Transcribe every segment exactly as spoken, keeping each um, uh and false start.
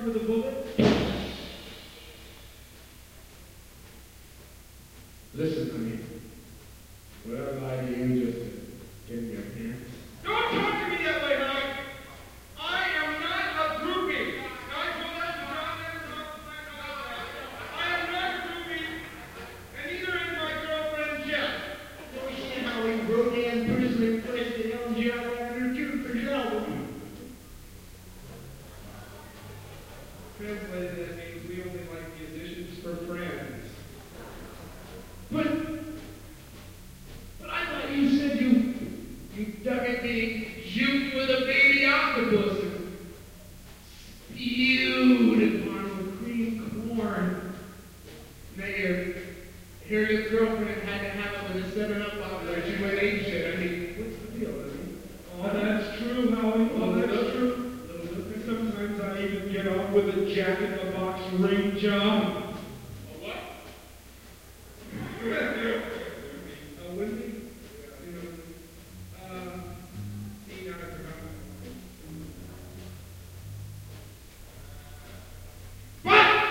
for the bullet? Listen, honey. What I lie to you just to give me a hand? Don't talk to me that way, Mike! I am not a groupie! I told that to John I am not a groupie, and neither is my girlfriend, Jeff. You see how he broke in personally placed the L G L after two for his album. Translated, that means we only like musicians for friends. But, but I thought you said you, you dug at me shooting with a baby octopus and spewed it on with cream corn. And that your Harriet's girlfriend had to have it with a seven up operation with ain't shit. I mean, what's the deal, I mean? Oh, that's true, Howie. Oh, that's true. Sometimes I even get off with a jack-in-the-box ring job. A what? Uh, Wendy? You know, uh, Dean, I forgot. What?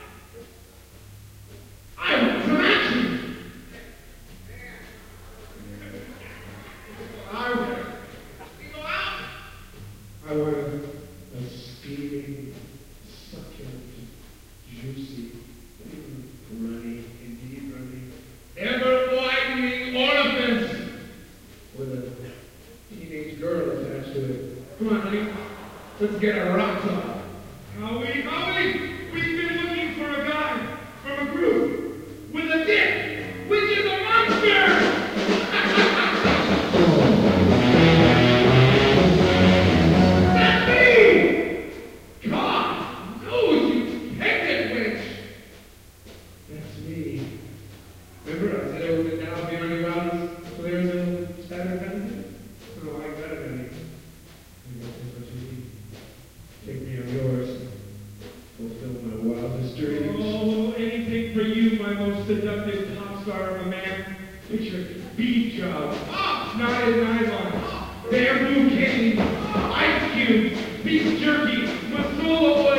I want some action. I want. You go out. I want a steaming, succulent, juicy, runny, indeed runny, ever-widening orifice with a teenage girl attached to it. Come on, honey. Let's get our rocks off. Howie, Howie! We've been looking for a guy from a group with a dick, which is a monster! That's me! God knows you hectic witch! That's me. Remember I said I was now be running around as clear as a Saturday night? Oh, I got it, honey. I guess that's what you need. Take me on yours. Fulfill my wildest dreams. Oh, anything for you, my most seductive pop star of a man. Picture beef job, knotted nylon, bamboo canes, ice cubes, beef jerky, masala oil,